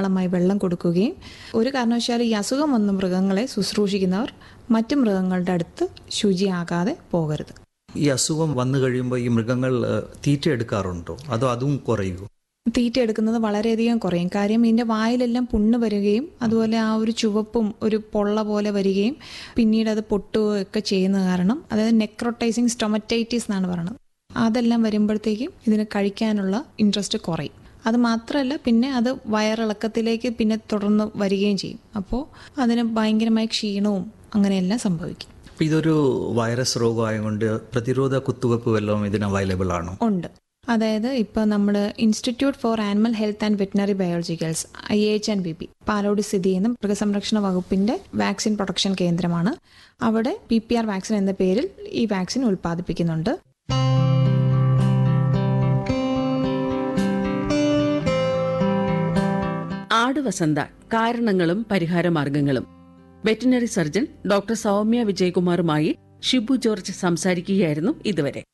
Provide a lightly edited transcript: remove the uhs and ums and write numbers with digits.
ധാരാളമായി വെള്ളം കൊടുക്കുകയും ഒരു കാരണവശാലും ഈ അസുഖം വന്ന മൃഗങ്ങളെ ശുശ്രൂഷിക്കുന്നവർ മറ്റു മൃഗങ്ങളുടെ അടുത്ത് ശുചിയാകാതെ പോകരുത്. ഈ അസുഖം വന്നു കഴിയുമ്പോൾ ഈ മൃഗങ്ങൾ തീറ്റ എടുക്കാറുണ്ടോ, അതോ അതും കുറയുമോ? തീറ്റ എടുക്കുന്നത് വളരെയധികം കുറയും. കാര്യം ഇതിൻ്റെ വായിലെല്ലാം പുണ്ണ് വരികയും അതുപോലെ ആ ഒരു ചുവപ്പും ഒരു പൊള്ള പോലെ വരികയും പിന്നീട് അത് പൊട്ടുകയൊക്കെ ചെയ്യുന്ന കാരണം, അതായത് നെക്രോട്ടൈസിങ് സ്റ്റൊമറ്റൈറ്റിസ് എന്നാണ് പറയുന്നത്. അതെല്ലാം വരുമ്പോഴത്തേക്കും ഇതിന് കഴിക്കാനുള്ള ഇൻട്രസ്റ്റ് കുറയും. അത് മാത്രമല്ല, പിന്നെ അത് വയറിളക്കത്തിലേക്ക് പിന്നെ തുടർന്ന് വരികയും ചെയ്യും. അപ്പോൾ അതിന് ഭയങ്കരമായ ക്ഷീണവും അങ്ങനെയെല്ലാം സംഭവിക്കും. ഇതൊരു വൈറസ് രോഗമായതുകൊണ്ട് പ്രതിരോധ കുത്തിവയ്പ്പ് വല്ലതും ഇതിന് അവൈലബിൾ ആണോ? ഉണ്ട്. അതായത് ഇപ്പോൾ നമ്മൾ institute four animal health and veterinary biologicals IHNBB Palode സ്ഥിതി ചെയ്യുന്ന മൃഗസംരക്ഷണ വകുപ്പിന്റെ വാക്സിൻ പ്രൊഡക്ഷൻ കേന്ദ്രമാണ്. അവിടെ PPR വാക്സിൻ എന്ന പേരിൽ ഈ വാക്സിൻ ഉൽപ്പാദിപ്പിക്കുന്നുണ്ട്. ആടുവസന്ത കാരണങ്ങളും പരിഹാരമാർഗങ്ങളും veterinary surgeon doctor Soumya വിജയകുമാറുമായി Shibu George സംസാരിക്കുകയായിരുന്നു ഇതുവരെ.